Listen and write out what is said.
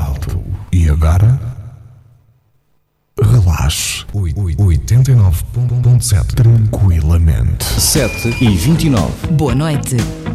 alto. E agora? Relaxe. 89.7. Tranquilamente. 7h29. Boa noite.